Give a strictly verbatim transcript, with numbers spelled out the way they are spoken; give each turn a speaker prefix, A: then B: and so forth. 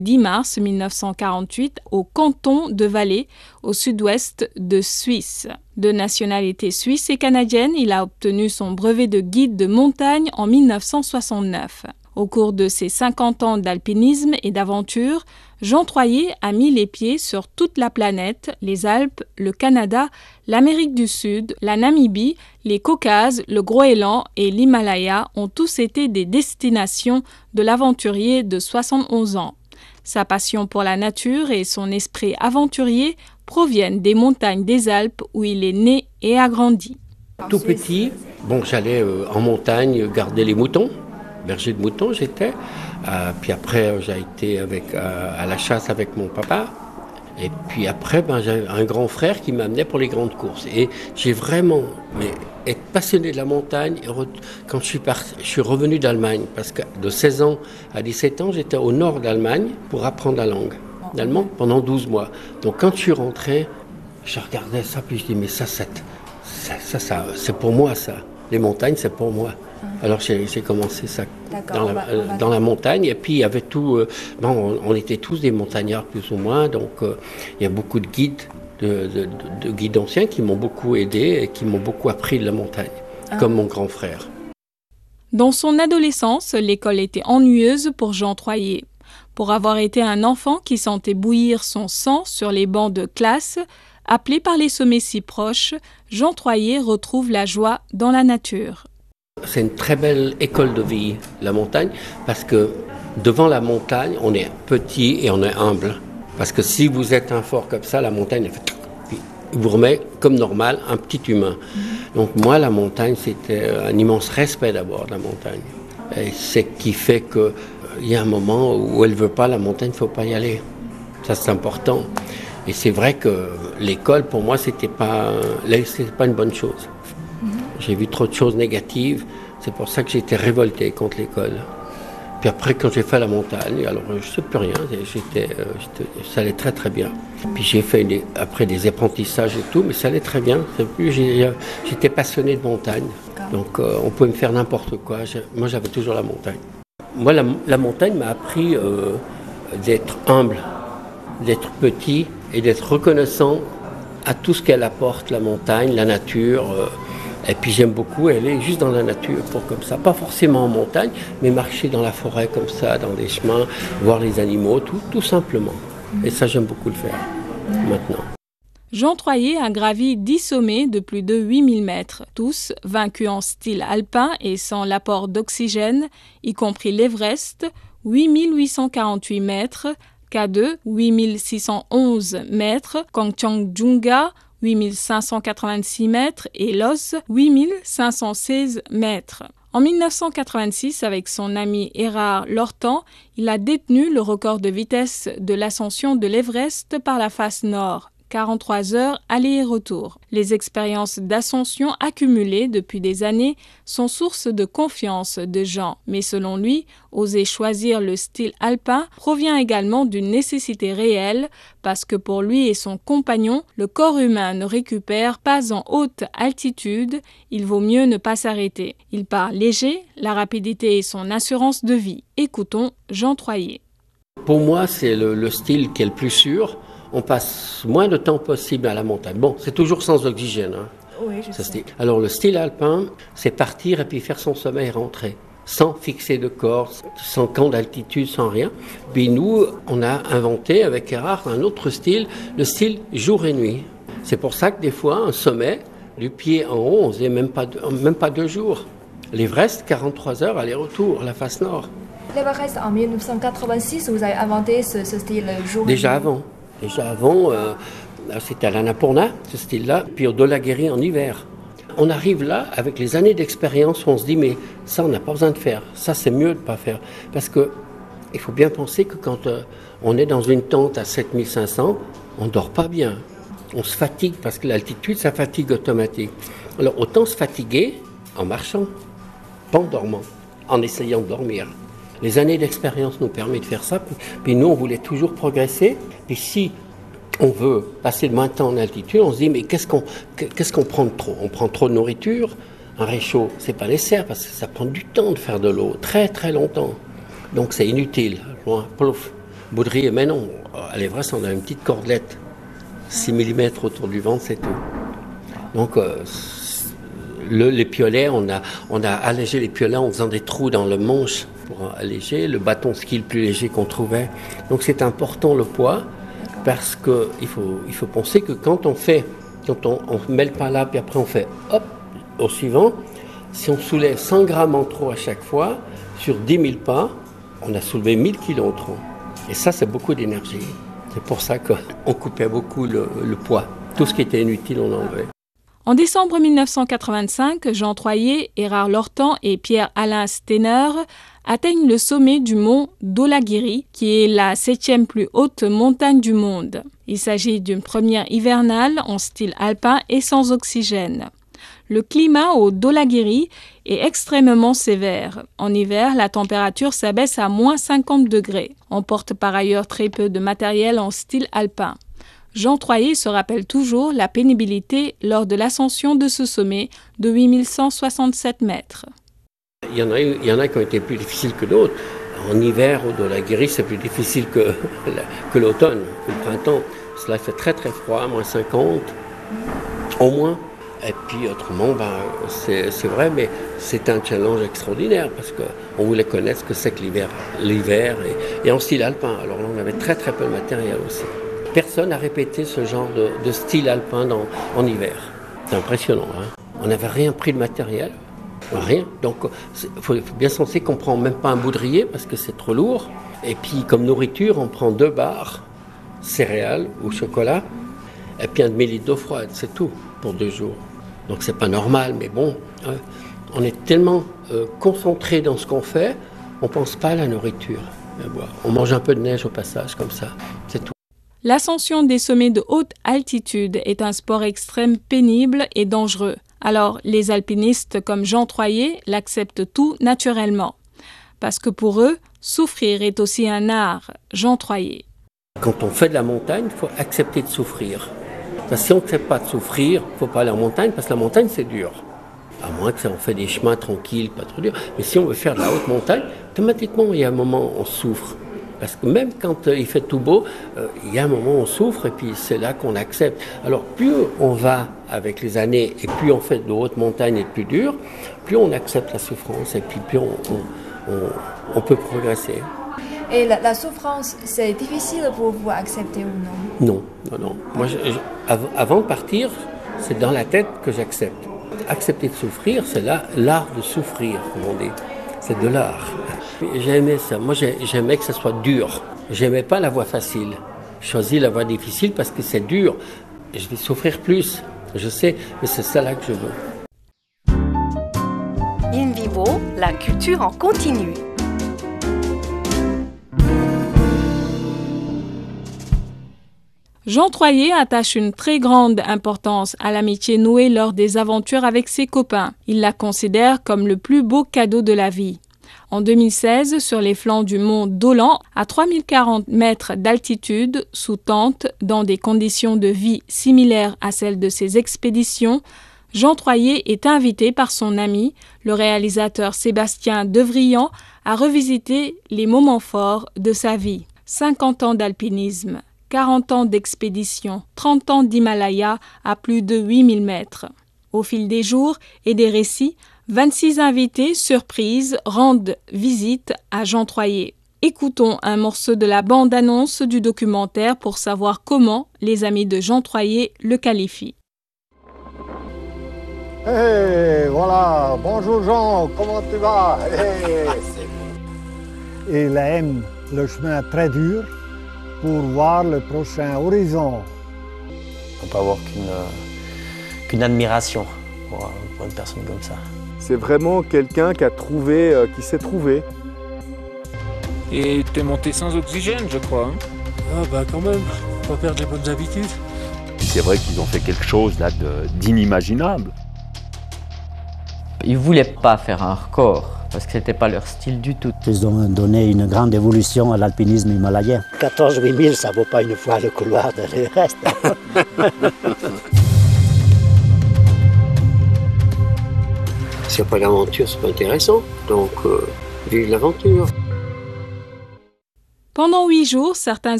A: dix mars mille neuf cent quarante-huit au canton de Valais, au sud-ouest de Suisse. De nationalité suisse et canadienne, il a obtenu son brevet de guide de montagne en mille neuf cent soixante-neuf. Au cours de ses cinquante ans d'alpinisme et d'aventure, Jean Troyer a mis les pieds sur toute la planète, les Alpes, le Canada, l'Amérique du Sud, la Namibie, les Caucases, le Groenland et l'Himalaya ont tous été des destinations de l'aventurier de soixante-onze ans. Sa passion pour la nature et son esprit aventurier proviennent des montagnes des Alpes où il est né et a grandi.
B: Tout petit, bon, j'allais euh, en montagne garder les moutons. Berger de moutons j'étais, euh, puis après j'ai été avec, euh, à la chasse avec mon papa, et puis après ben, j'ai un grand frère qui m'amenait pour les grandes courses, et j'ai vraiment mais, été passionné de la montagne quand je suis, parti, je suis revenu d'Allemagne, parce que de seize ans à dix-sept ans j'étais au nord d'Allemagne pour apprendre la langue d'allemand pendant douze mois, donc quand je suis rentré, je regardais ça, puis je dis mais ça, ça, ça, ça, ça c'est pour moi ça, les montagnes c'est pour moi. Alors j'ai, j'ai commencé ça dans la, euh, dans la montagne, et puis il y avait tout, euh, bon, on, on était tous des montagnards plus ou moins, donc euh, il y a beaucoup de guides, de, de, de, de guides anciens qui m'ont beaucoup aidé et qui m'ont beaucoup appris de la montagne, ah. comme mon grand frère.
A: Dans son adolescence, l'école était ennuyeuse pour Jean Troyer. Pour avoir été un enfant qui sentait bouillir son sang sur les bancs de classe, appelé par les sommets si proches, Jean Troyer retrouve la joie dans la nature.
B: C'est une très belle école de vie, la montagne, parce que devant la montagne, on est petit et on est humble. Parce que si vous êtes un fort comme ça, la montagne, elle fait, puis vous remet comme normal un petit humain. Mm-hmm. Donc moi, la montagne, c'était un immense respect d'abord de la montagne. Et c'est ce qui fait qu'il euh, y a un moment où elle ne veut pas, la montagne, il ne faut pas y aller. Ça, c'est important. Et c'est vrai que l'école, pour moi, c'était pas, c'était pas une bonne chose. J'ai vu trop de choses négatives, c'est pour ça que j'ai été révolté contre l'école. Puis après, quand j'ai fait la montagne, alors je ne sais plus rien, j'étais, j'étais, ça allait très très bien. Puis j'ai fait des, après des apprentissages et tout, mais ça allait très bien. Plus, j'ai, j'étais passionné de montagne, donc euh, on pouvait me faire n'importe quoi. J'ai, moi, j'avais toujours la montagne. Moi, la, la montagne m'a appris euh, d'être humble, d'être petit et d'être reconnaissant à tout ce qu'elle apporte, la montagne, la nature. Euh, Et puis j'aime beaucoup aller juste dans la nature, pour comme ça, pas forcément en montagne, mais marcher dans la forêt comme ça, dans des chemins, voir les animaux, tout, tout simplement. Et ça, j'aime beaucoup le faire, maintenant.
A: Jean Troyer a gravi dix sommets de plus de huit mille mètres, tous vaincus en style alpin et sans l'apport d'oxygène, y compris l'Everest, huit mille huit cent quarante-huit mètres, K deux, huit mille six cent onze mètres, Kangchenjunga, huit mille cinq cent quatre-vingt-six mètres et Lhotse, huit mille cinq cent seize mètres. En mille neuf cent quatre-vingt-six, avec son ami Erhard Lortan, il a détenu le record de vitesse de l'ascension de l'Everest par la face nord, quarante-trois heures aller et retour. Les expériences d'ascension accumulées depuis des années sont source de confiance de Jean, mais selon lui, oser choisir le style alpin provient également d'une nécessité réelle, parce que pour lui et son compagnon, le corps humain ne récupère pas en haute altitude, il vaut mieux ne pas s'arrêter. Il part léger, la rapidité est son assurance de vie. Écoutons Jean Troyer.
B: Pour moi, c'est le, le style qui est le plus sûr. On passe moins de temps possible à la montagne. Bon, c'est toujours sans oxygène. Hein,
C: oui, je sais.
B: Style. Alors, le style alpin, c'est partir et puis faire son sommet et rentrer. Sans fixer de corps, sans camp d'altitude, sans rien. Puis nous, on a inventé avec Erhard un autre style, le style jour et nuit. C'est pour ça que des fois, un sommet, du pied en haut, on faisait même pas deux, même pas deux jours. L'Everest, quarante-trois heures, aller-retour, la face nord.
C: L'Everest, en mille neuf cent quatre-vingt-six, vous avez inventé ce, ce style jour et nuit.
B: Déjà avant. Déjà avant, euh, c'était à l'Annapurna, ce style-là, puis au Dhaulagiri en hiver. On arrive là, avec les années d'expérience, où on se dit, mais ça, on n'a pas besoin de faire. Ça, c'est mieux de ne pas faire. Parce qu'il faut bien penser que quand euh, on est dans une tente à sept mille cinq cents, on ne dort pas bien. On se fatigue, parce que l'altitude, ça fatigue automatique. Alors, autant se fatiguer en marchant, pas en dormant, en essayant de dormir. Les années d'expérience nous permettent de faire ça. Puis nous, on voulait toujours progresser. Puis si on veut passer le moins de temps en altitude, on se dit, mais qu'est-ce qu'on, qu'est-ce qu'on prend de trop ? On prend trop de nourriture. Un réchaud, c'est pas nécessaire parce que ça prend du temps de faire de l'eau, très très longtemps. Donc c'est inutile. Loin, plouf. Baudrier, mais non, à l'Everest, on a une petite cordelette, six millimètres autour du ventre, c'est tout. Donc, euh, le, les piolets, on a, on a allégé les piolets en faisant des trous dans le manche pour alléger, le bâton ski le plus léger qu'on trouvait. Donc, c'est important le poids, parce qu'il faut, il faut penser que quand on fait, quand on, on met le pas là, puis après on fait hop, au suivant, si on soulève cent grammes en trop à chaque fois, sur dix mille pas, on a soulevé mille kilos en trop. Et ça, c'est beaucoup d'énergie. C'est pour ça qu'on coupait beaucoup le, le poids. Tout ce qui était inutile, on enlevait.
A: En décembre mille neuf cent quatre-vingt-cinq, Jean Troyer, Erard Lortan et Pierre-Alain Steiner atteignent le sommet du mont Dhaulagiri, qui est la septième plus haute montagne du monde. Il s'agit d'une première hivernale en style alpin et sans oxygène. Le climat au Dhaulagiri est extrêmement sévère. En hiver, la température s'abaisse à moins cinquante degrés. On porte par ailleurs très peu de matériel en style alpin. Jean Troyer se rappelle toujours la pénibilité lors de l'ascension de ce sommet de huit mille cent soixante-sept mètres.
B: Il y en a, il y en a qui ont été plus difficiles que d'autres. En hiver, au Dhaulagiri, c'est plus difficile que, que l'automne, que le printemps. Cela fait très très froid, moins cinquante, au moins. Et puis autrement, ben, c'est, c'est vrai, mais c'est un challenge extraordinaire parce qu'on voulait connaître ce que c'est que l'hiver, l'hiver et, et en style alpin. Alors là, on avait très très peu de matériel aussi. Personne n'a répété ce genre de, de style alpin dans, en hiver. C'est impressionnant. Hein. On n'avait rien pris de matériel, rien. Donc il faut, faut bien penser qu'on ne prend même pas un baudrier parce que c'est trop lourd. Et puis comme nourriture, on prend deux barres, céréales ou chocolat, et puis un demi-litre d'eau froide, c'est tout pour deux jours. Donc c'est pas normal, mais bon, hein, on est tellement euh, concentré dans ce qu'on fait, on pense pas à la nourriture. On mange un peu de neige au passage, comme ça, c'est tout.
A: L'ascension des sommets de haute altitude est un sport extrême pénible et dangereux. Alors les alpinistes comme Jean Troyer l'acceptent tout naturellement. Parce que pour eux, souffrir est aussi un art. Jean Troyer.
B: Quand on fait de la montagne, il faut accepter de souffrir. Parce que si on n'accepte pas de souffrir, il ne faut pas aller en montagne, parce que la montagne, c'est dur. À moins que ça, on fait des chemins tranquilles, pas trop durs. Mais si on veut faire de la haute montagne, automatiquement, il y a un moment où on souffre. Parce que même quand euh, il fait tout beau, euh, il y a un moment où on souffre, et puis c'est là qu'on accepte. Alors, plus on va avec les années, et plus on fait de haute montagne et de plus dur, plus on accepte la souffrance, et puis plus on, on, on, on peut progresser.
C: Et la, la souffrance, c'est difficile pour vous à accepter ou non?
B: Non, non, non. Moi, je, je, avant de partir, c'est dans la tête que j'accepte. Accepter de souffrir, c'est là, l'art de souffrir, comme on dit. C'est de l'art. J'aimais ça. Moi, j'aimais que ça soit dur. J'aimais pas la voie facile. Je choisis la voie difficile parce que c'est dur. Je vais souffrir plus, je sais, mais c'est ça là que je veux.
D: In Vivo, la culture en continu.
A: Jean Troyer attache une très grande importance à l'amitié nouée lors des aventures avec ses copains. Il la considère comme le plus beau cadeau de la vie. En deux mille seize, sur les flancs du mont Dhaulan, à trois mille quarante mètres d'altitude, sous tente, dans des conditions de vie similaires à celles de ses expéditions, Jean Troyer est invité par son ami, le réalisateur Sébastien Devrillon, à revisiter les moments forts de sa vie. cinquante ans d'alpinisme, quarante ans d'expédition, trente ans d'Himalaya à plus de huit mille mètres. Au fil des jours et des récits, vingt-six invités surprises rendent visite à Jean Troyer. Écoutons un morceau de la bande-annonce du documentaire pour savoir comment les amis de Jean Troyer le qualifient.
E: Hey, voilà, bonjour Jean, comment tu vas? Hey. Il aime le chemin très dur pour voir le prochain horizon.
F: On peut avoir qu'une, euh, qu'une admiration pour, pour une personne comme ça.
G: C'est vraiment quelqu'un qui a trouvé, euh, qui s'est trouvé.
H: Et t'es monté sans oxygène, je crois. Hein.
I: Ah bah quand même, faut pas perdre les bonnes habitudes.
J: C'est vrai qu'ils ont fait quelque chose là de, d'inimaginable.
K: Ils voulaient pas faire un record, parce que c'était pas leur style du tout.
L: Ils ont donné une grande évolution à l'alpinisme himalayen.
M: quatorze huit mille, ça vaut pas une fois le couloir de l'Everest.
B: S'il n'y a pas d'aventure, c'est pas intéressant. Donc, euh, vive l'aventure.
A: Pendant huit jours, certains